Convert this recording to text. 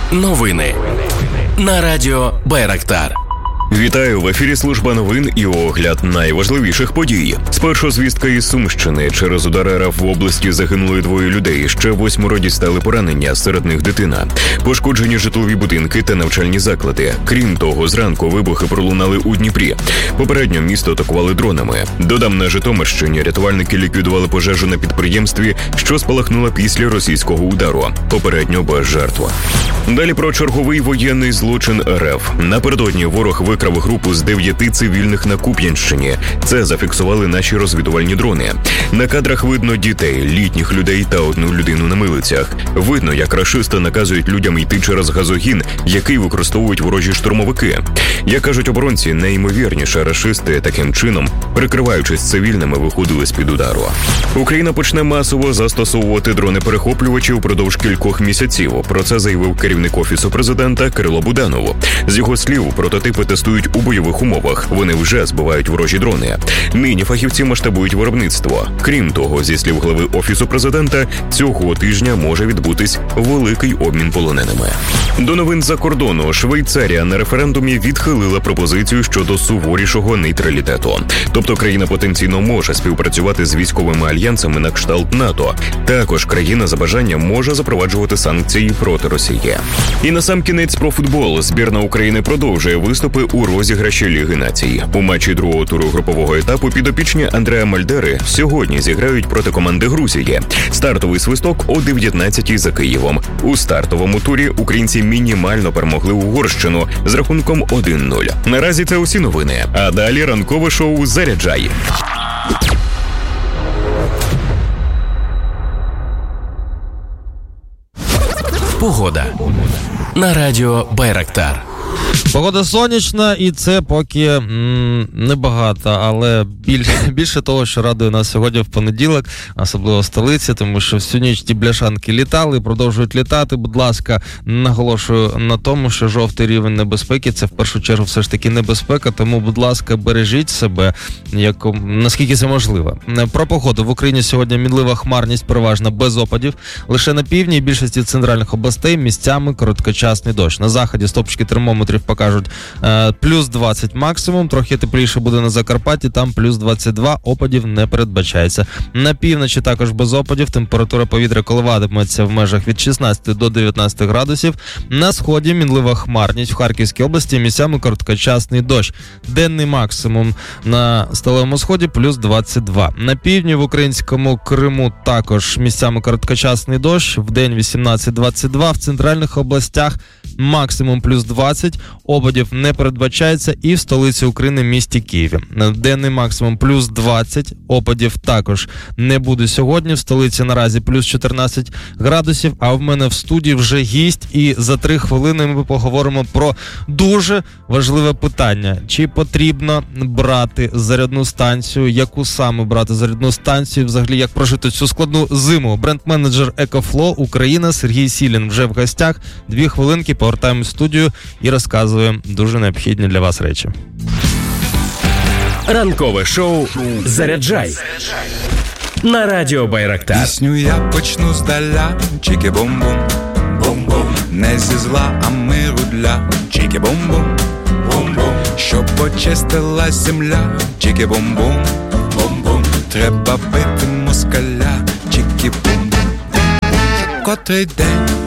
Новини на радіо Байрактар. Вітаю, в ефірі служба новин і огляд найважливіших подій. Спершу звістка із Сумщини. Через удар РФ в області загинули 2 людей, ще 8 дістали поранення, серед них дитина. Пошкоджені житлові будинки та навчальні заклади. Крім того, зранку вибухи пролунали у Дніпрі. Попередньо місто атакували дронами. Додам, на Житомирщині рятувальники ліквідували пожежу на підприємстві, що спалахнула після російського удару. Попередньо без жертв. Далі про черговий воєнний злочин РФ. Напередодні ворог викрав групу з 9 цивільних на Куп'янщині. Це зафіксували наші розвідувальні дрони. На кадрах видно дітей, літніх людей та 1 людину на милицях. Видно, як рашисти наказують людям йти через газогін, який використовують ворожі штурмовики. Як кажуть оборонці, найімовірніше рашисти таким чином, прикриваючись цивільними, виходили з-під удару. Україна почне масово застосовувати дрони-перехоплювачі упродовж кількох місяців. Про це заявив керівник Офісу президента Кирило Буданов. З його слів, прототипи тестують у бойових умовах. Вони вже збивають ворожі дрони. Нині фахівці масштабують виробництво. Крім того, зі слів глави Офісу президента, цього тижня може відбутись великий обмін полоненими. До новин за кордону. Швейцарія на референдумі відхилила пропозицію щодо суворішого нейтралітету. Тобто країна потенційно може співпрацювати з військовими альянсами на кшталт НАТО. Також країна за бажанням може запроваджувати санкції проти Росії. І насамкінець про футбол. Збірна України продовжує виступи у розіграші Ліги Націй. У матчі другого туру групового етапу підопічні Андреа Мальдери сьогодні зіграють проти команди Грузії. Стартовий свисток о 19-й за Києвом. У стартовому турі українці мінімально перемогли Угорщину з рахунком 1-0. Наразі це усі новини. А далі ранкове шоу «Заряджай». Погода на радіо Байрактар. Погода сонячна, і це поки небагато, але більше того, що радує нас сьогодні в понеділок, особливо в столиці, тому що всю ніч ті бляшанки літали, продовжують літати. Будь ласка, наголошую на тому, що жовтий рівень небезпеки – це в першу чергу все ж таки небезпека, тому, будь ласка, бережіть себе, наскільки це можливо. Про погоду. В Україні сьогодні мінлива хмарність, переважно без опадів. Лише на півдні і більшості центральних областей місцями короткочасний дощ. На заході стопчики термометрів покажуть плюс 20 максимум, трохи тепліше буде на Закарпатті, там плюс 22, опадів не передбачається. На півночі також без опадів, температура повітря коливатиметься в межах від 16 до 19 градусів. На сході мінлива хмарність, в Харківській області місцями короткочасний дощ. Денний максимум на сталевому сході плюс 22. На півдні в українському Криму також місцями короткочасний дощ, в день 18-22, в центральних областях максимум плюс 20, опадів не передбачається, і в столиці України місті Києві. Денний максимум плюс 20, опадів також не буде сьогодні. В столиці наразі плюс 14 градусів, а в мене в студії вже гість, і за 3 хвилини ми поговоримо про дуже важливе питання. Чи потрібно брати зарядну станцію, яку саме брати зарядну станцію, взагалі як прожити цю складну зиму. Бренд-менеджер EcoFlow Україна Сергій Сілін вже в гостях. 2 хвилинки, повертаємо в студію і розказуємо дуже необхідні для вас речі. Ранкове шоу «Заряджай» на радіо Байрактар. Пісню я почну здаля, чіки-бум-бум, бум-бум. Не зі зла, а миру для, чіки-бум-бум, бум-бум. Щоб почистила земля, чіки-бум-бум, бум-бум. Треба бити москаля, чіки-бум-бум. Котрий день